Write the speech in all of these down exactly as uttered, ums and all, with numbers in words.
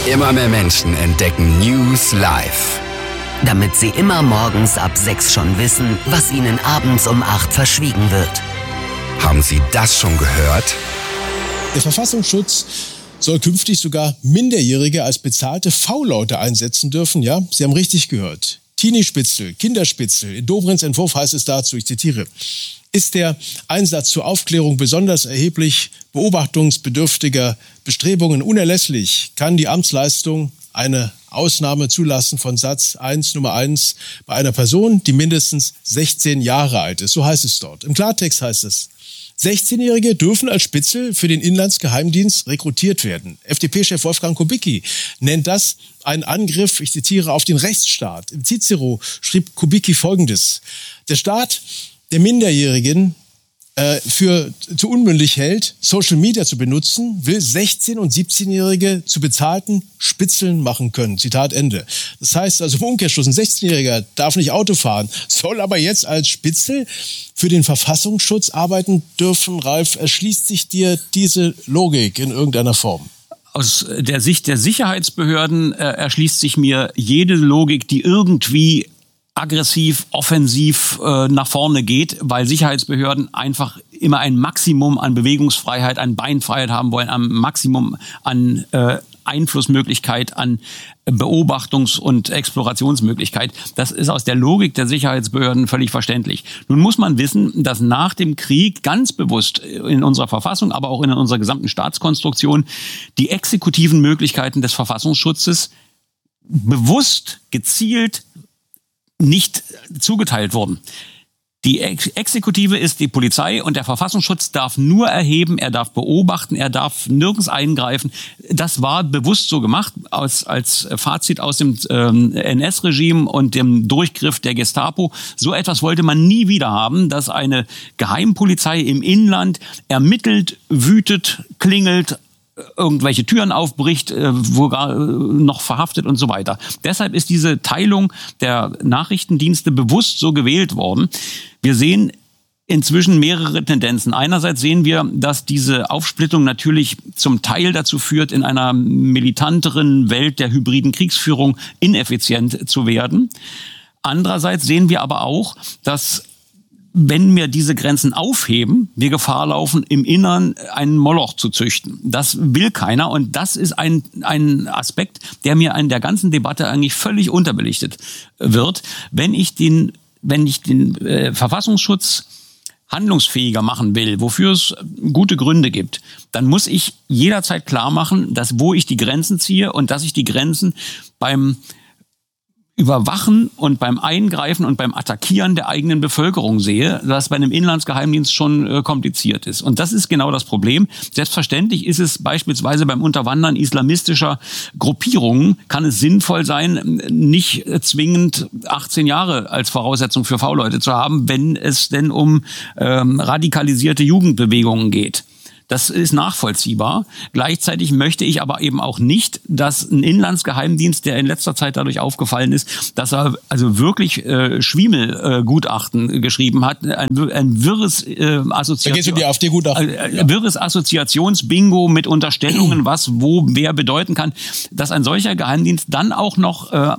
Immer mehr Menschen entdecken News live. Damit sie immer morgens ab sechs schon wissen, was ihnen abends um acht verschwiegen wird. Haben Sie das schon gehört? Der Verfassungsschutz soll künftig sogar Minderjährige als bezahlte V-Leute einsetzen dürfen. Ja, Sie haben richtig gehört. Teenie-Spitzel, Kinderspitzel. In Dobrins Entwurf heißt es dazu, ich zitiere: Ist der Einsatz zur Aufklärung besonders erheblich beobachtungsbedürftiger Bestrebungen unerlässlich, kann die Amtsleistung eine Ausnahme zulassen von Satz eins Nummer eins bei einer Person, die mindestens sechzehn Jahre alt ist. So heißt es dort. Im Klartext heißt es: sechzehnjährige dürfen als Spitzel für den Inlandsgeheimdienst rekrutiert werden. F D P-Chef Wolfgang Kubicki nennt das einen Angriff, ich zitiere, auf den Rechtsstaat. Im Cicero schrieb Kubicki Folgendes: Der Staat der Minderjährigen äh, für zu unmündig hält, Social Media zu benutzen, will sechzehn- und siebzehnjährige zu bezahlten Spitzeln machen können. Zitat Ende. Das heißt also im Umkehrschluss, ein sechzehnjähriger darf nicht Auto fahren, soll aber jetzt als Spitzel für den Verfassungsschutz arbeiten dürfen. Ralf, erschließt sich dir diese Logik in irgendeiner Form? Aus der Sicht der Sicherheitsbehörden äh, erschließt sich mir jede Logik, die irgendwie aggressiv, offensiv äh, nach vorne geht, weil Sicherheitsbehörden einfach immer ein Maximum an Bewegungsfreiheit, an Beinfreiheit haben wollen, ein Maximum an äh, Einflussmöglichkeit, an Beobachtungs- und Explorationsmöglichkeit. Das ist aus der Logik der Sicherheitsbehörden völlig verständlich. Nun muss man wissen, dass nach dem Krieg ganz bewusst in unserer Verfassung, aber auch in unserer gesamten Staatskonstruktion die exekutiven Möglichkeiten des Verfassungsschutzes bewusst, gezielt nicht zugeteilt wurden. Die Ex- Exekutive ist die Polizei und der Verfassungsschutz darf nur erheben, er darf beobachten, er darf nirgends eingreifen. Das war bewusst so gemacht als, als Fazit aus dem ähm, N S-Regime und dem Durchgriff der Gestapo. So etwas wollte man nie wieder haben, dass eine Geheimpolizei im Inland ermittelt, wütet, klingelt, irgendwelche Türen aufbricht, sogar noch verhaftet und so weiter. Deshalb ist diese Teilung der Nachrichtendienste bewusst so gewählt worden. Wir sehen inzwischen mehrere Tendenzen. Einerseits sehen wir, dass diese Aufsplittung natürlich zum Teil dazu führt, in einer militanteren Welt der hybriden Kriegsführung ineffizient zu werden. Andererseits sehen wir aber auch, dass wenn wir diese Grenzen aufheben, wir Gefahr laufen, im Innern einen Moloch zu züchten. Das will keiner und das ist ein, ein Aspekt, der mir in der ganzen Debatte eigentlich völlig unterbelichtet wird. Wenn ich den, wenn ich den äh, Verfassungsschutz handlungsfähiger machen will, wofür es gute Gründe gibt, dann muss ich jederzeit klar machen, dass wo ich die Grenzen ziehe und dass ich die Grenzen beim Überwachen und beim Eingreifen und beim Attackieren der eigenen Bevölkerung sehe, was bei einem Inlandsgeheimdienst schon äh, kompliziert ist. Und das ist genau das Problem. Selbstverständlich ist es beispielsweise beim Unterwandern islamistischer Gruppierungen, kann es sinnvoll sein, nicht zwingend achtzehn Jahre als Voraussetzung für V-Leute zu haben, wenn es denn um ähm, radikalisierte Jugendbewegungen geht. Das ist nachvollziehbar. Gleichzeitig möchte ich aber eben auch nicht, dass ein Inlandsgeheimdienst, der in letzter Zeit dadurch aufgefallen ist, dass er also wirklich äh, Schwiemelgutachten äh, geschrieben hat, ein, ein wirres äh, Assoziation, da geht's um die AfD-Gutachten. Äh, ja. wirres Assoziationsbingo mit Unterstellungen, was wo wer bedeuten kann, dass ein solcher Geheimdienst dann auch noch äh,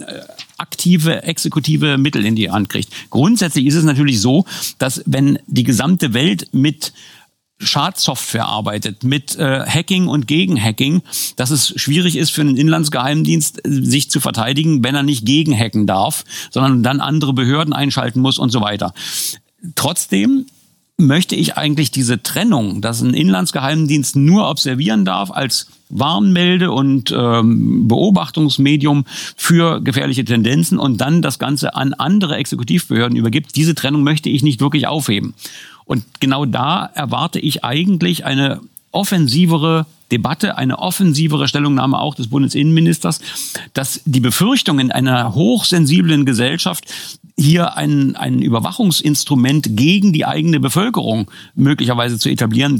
aktive, exekutive Mittel in die Hand kriegt. Grundsätzlich ist es natürlich so, dass wenn die gesamte Welt mit Schadsoftware arbeitet, mit äh, Hacking und Gegenhacking, dass es schwierig ist für einen Inlandsgeheimdienst, sich zu verteidigen, wenn er nicht gegenhacken darf, sondern dann andere Behörden einschalten muss und so weiter. Trotzdem möchte ich eigentlich diese Trennung, dass ein Inlandsgeheimdienst nur observieren darf als Warnmelde- und ähm, Beobachtungsmedium für gefährliche Tendenzen und dann das Ganze an andere Exekutivbehörden übergibt. Diese Trennung möchte ich nicht wirklich aufheben. Und genau da erwarte ich eigentlich eine offensivere Debatte, eine offensivere Stellungnahme auch des Bundesinnenministers, dass die Befürchtung in einer hochsensiblen Gesellschaft hier ein, ein Überwachungsinstrument gegen die eigene Bevölkerung möglicherweise zu etablieren, dass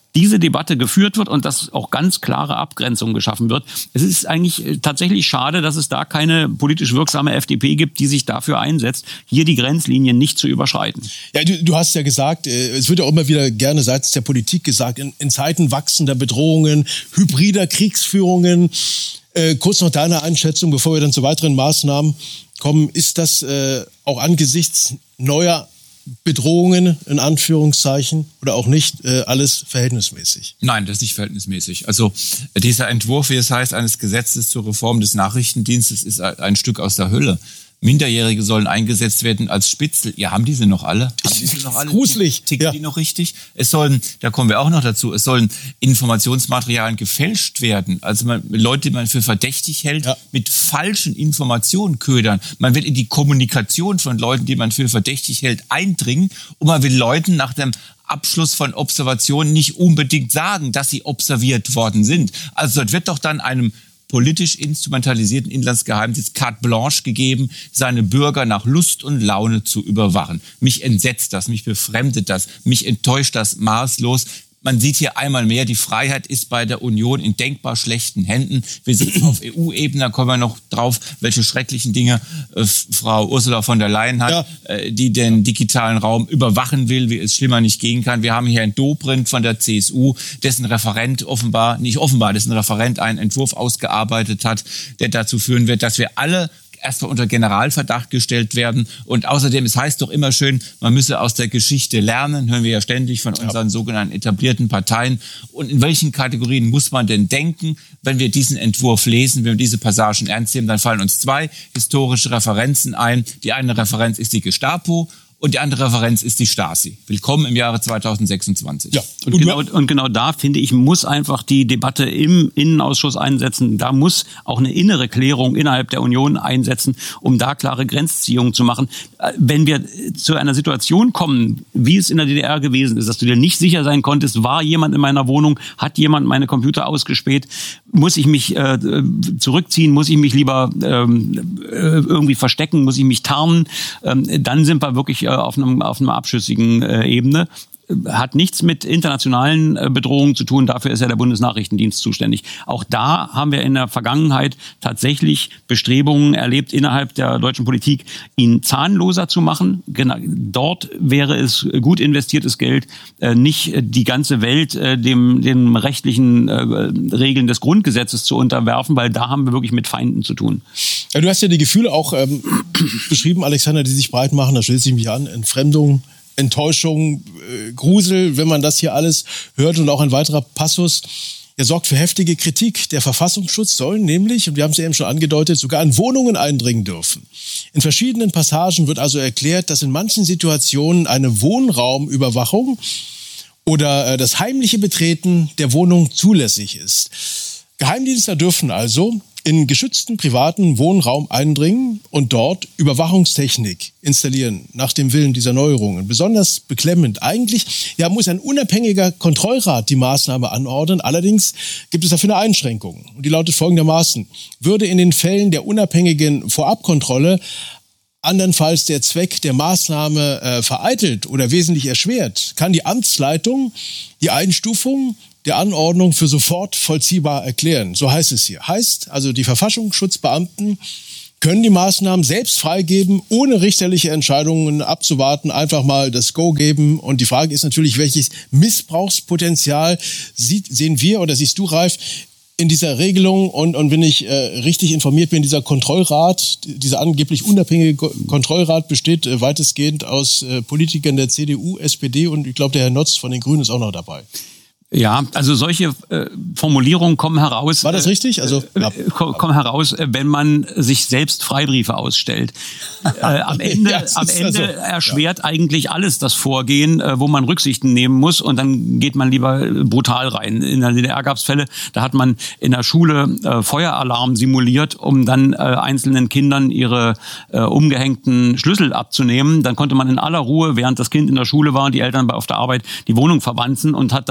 diese Debatte geführt wird und dass auch ganz klare Abgrenzungen geschaffen wird. Es ist eigentlich tatsächlich schade, dass es da keine politisch wirksame F D P gibt, die sich dafür einsetzt, hier die Grenzlinien nicht zu überschreiten. Ja, du, du hast ja gesagt, es wird ja auch immer wieder gerne seitens der Politik gesagt, in, in Zeiten wachsender Bedrohungen, hybrider Kriegsführungen, äh, kurz noch deine Einschätzung, bevor wir dann zu weiteren Maßnahmen kommen, ist das äh, auch angesichts neuer Bedrohungen, in Anführungszeichen, oder auch nicht, äh, alles verhältnismäßig? Nein, das ist nicht verhältnismäßig. Also dieser Entwurf, wie es heißt, eines Gesetzes zur Reform des Nachrichtendienstes ist ein Stück aus der Hölle. Minderjährige sollen eingesetzt werden als Spitzel. Ja, haben diese noch alle? Haben diese noch alle? Gruselig. Ticken ja. die noch richtig? Es sollen, da kommen wir auch noch dazu, es sollen Informationsmaterialien gefälscht werden. Also man, Leute, die man für verdächtig hält, ja. mit falschen Informationen ködern. Man will in die Kommunikation von Leuten, die man für verdächtig hält, eindringen. Und man will Leuten nach dem Abschluss von Observationen nicht unbedingt sagen, dass sie observiert worden sind. Also dort wird doch dann einem politisch instrumentalisierten Inlandsgeheimdienst carte blanche gegeben, seine Bürger nach Lust und Laune zu überwachen. Mich entsetzt das, mich befremdet das, mich enttäuscht das maßlos. Man sieht hier einmal mehr, die Freiheit ist bei der Union in denkbar schlechten Händen. Wir sitzen auf E U-Ebene, da kommen wir noch drauf, welche schrecklichen Dinge äh, Frau Ursula von der Leyen hat, ja. äh, die den digitalen Raum überwachen will, wie es schlimmer nicht gehen kann. Wir haben hier Herrn Dobrindt von der C S U, dessen Referent offenbar, nicht offenbar, dessen Referent einen Entwurf ausgearbeitet hat, der dazu führen wird, dass wir alle erstmal unter Generalverdacht gestellt werden. Und außerdem, es heißt doch immer schön, man müsse aus der Geschichte lernen, hören wir ja ständig von unseren ja. sogenannten etablierten Parteien. Und in welchen Kategorien muss man denn denken, wenn wir diesen Entwurf lesen, wenn wir diese Passagen ernst nehmen, dann fallen uns zwei historische Referenzen ein. Die eine Referenz ist die Gestapo und die andere Referenz ist die Stasi. Willkommen im Jahre zweitausendsechsundzwanzig. Ja. Und, und, genau, und genau da, finde ich, muss einfach die Debatte im Innenausschuss einsetzen. Da muss auch eine innere Klärung innerhalb der Union einsetzen, um da klare Grenzziehungen zu machen. Wenn wir zu einer Situation kommen, wie es in der D D R gewesen ist, dass du dir nicht sicher sein konntest, war jemand in meiner Wohnung, hat jemand meine Computer ausgespäht, muss ich mich äh, zurückziehen, muss ich mich lieber ähm, irgendwie verstecken, muss ich mich tarnen, ähm, dann sind wir wirklich äh, auf einem auf einer abschüssigen äh, Ebene. Hat nichts mit internationalen äh, Bedrohungen zu tun, dafür ist ja der Bundesnachrichtendienst zuständig. Auch da haben wir in der Vergangenheit tatsächlich Bestrebungen erlebt innerhalb der deutschen Politik, ihn zahnloser zu machen. Genau, dort wäre es gut investiertes Geld, äh, nicht die ganze Welt äh, dem, dem rechtlichen äh, Regeln des Grundgesetzes zu unterwerfen, weil da haben wir wirklich mit Feinden zu tun. Ja, du hast ja die Gefühle auch ähm, beschrieben, Alexander, die sich breit machen, da schließe ich mich an, Entfremdung, Enttäuschung, äh, Grusel, wenn man das hier alles hört. Und auch ein weiterer Passus, der sorgt für heftige Kritik. Der Verfassungsschutz soll nämlich, und wir haben es ja eben schon angedeutet, sogar in Wohnungen eindringen dürfen. In verschiedenen Passagen wird also erklärt, dass in manchen Situationen eine Wohnraumüberwachung oder äh, das heimliche Betreten der Wohnung zulässig ist. Geheimdienstler dürfen also in geschützten privaten Wohnraum eindringen und dort Überwachungstechnik installieren, nach dem Willen dieser Neuerungen. Besonders beklemmend. Eigentlich ja, muss ein unabhängiger Kontrollrat die Maßnahme anordnen. Allerdings gibt es dafür eine Einschränkung. Und die lautet folgendermaßen. Würde in den Fällen der unabhängigen Vorabkontrolle andernfalls der Zweck der Maßnahme äh, vereitelt oder wesentlich erschwert, kann die Amtsleitung die Einstufung der Anordnung für sofort vollziehbar erklären. So heißt es hier. Heißt also, die Verfassungsschutzbeamten können die Maßnahmen selbst freigeben, ohne richterliche Entscheidungen abzuwarten, einfach mal das Go geben. Und die Frage ist natürlich, welches Missbrauchspotenzial sieht, sehen wir oder siehst du, Ralf, in dieser Regelung? Und, und wenn ich äh, richtig informiert bin, dieser Kontrollrat, dieser angeblich unabhängige Kontrollrat besteht äh, weitestgehend aus äh, Politikern der C D U, S P D und ich glaube, der Herr Notz von den Grünen ist auch noch dabei. Ja, also solche äh, Formulierungen kommen heraus. War das richtig? Also äh, ja. kommen heraus, wenn man sich selbst Freibriefe ausstellt. Äh, am Ende, ja, am Ende also, erschwert ja. eigentlich alles das Vorgehen, äh, wo man Rücksichten nehmen muss, und dann geht man lieber brutal rein. In der D D R gab es Fälle, da hat man in der Schule äh, Feueralarm simuliert, um dann äh, einzelnen Kindern ihre äh, umgehängten Schlüssel abzunehmen. Dann konnte man in aller Ruhe, während das Kind in der Schule war und die Eltern auf der Arbeit, die Wohnung verwanzen und hat dann hinterher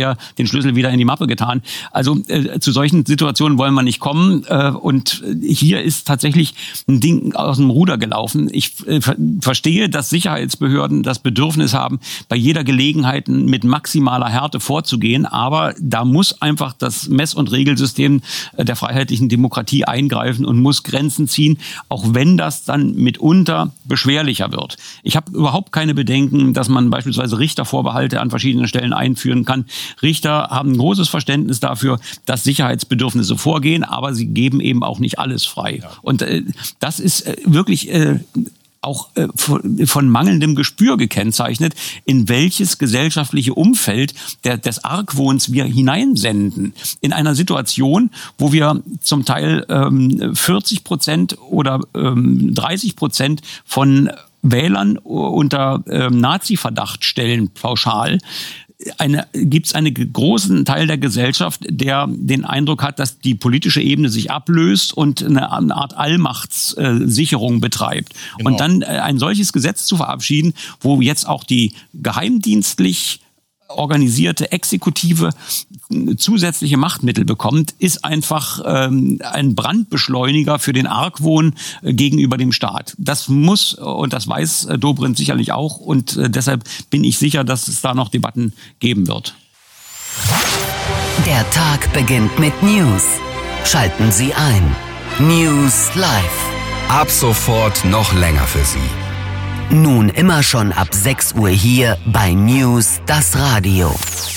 hinterher den Schlüssel wieder in die Mappe getan. Also äh, zu solchen Situationen wollen wir nicht kommen. Äh, und hier ist tatsächlich ein Ding aus dem Ruder gelaufen. Ich äh, verstehe, dass Sicherheitsbehörden das Bedürfnis haben, bei jeder Gelegenheit mit maximaler Härte vorzugehen. Aber da muss einfach das Mess- und Regelsystem der freiheitlichen Demokratie eingreifen und muss Grenzen ziehen, auch wenn das dann mitunter beschwerlicher wird. Ich habe überhaupt keine Bedenken, dass man beispielsweise Richtervorbehalte an verschiedenen Stellen einführen kann. Richter haben ein großes Verständnis dafür, dass Sicherheitsbedürfnisse vorgehen, aber sie geben eben auch nicht alles frei. Ja. Und äh, das ist äh, wirklich äh, auch äh, von mangelndem Gespür gekennzeichnet, in welches gesellschaftliche Umfeld der, des Argwohns wir hineinsenden. In einer Situation, wo wir zum Teil ähm, vierzig Prozent oder ähm, dreißig Prozent von Wählern unter ähm, Nazi-Verdacht stellen, pauschal, eine, gibt es einen großen Teil der Gesellschaft, der den Eindruck hat, dass die politische Ebene sich ablöst und eine, eine Art Allmachtssicherung betreibt. Genau. Und dann ein solches Gesetz zu verabschieden, wo jetzt auch die geheimdienstlich organisierte Exekutive zusätzliche Machtmittel bekommt, ist einfach ähm, ein Brandbeschleuniger für den Argwohn äh, gegenüber dem Staat. Das muss, und das weiß äh, Dobrindt sicherlich auch, und äh, deshalb bin ich sicher, dass es da noch Debatten geben wird. Der Tag beginnt mit News. Schalten Sie ein. News Live. Ab sofort noch länger für Sie. Nun immer schon ab sechs Uhr hier bei News, das Radio.